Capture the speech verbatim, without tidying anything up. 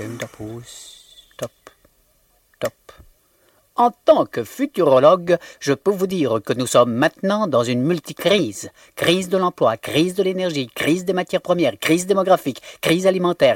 Top, top. En tant que futurologue, je peux vous dire que nous sommes maintenant dans une multicrise. Crise de l'emploi, crise de l'énergie, crise des matières premières, crise démographique, crise alimentaire.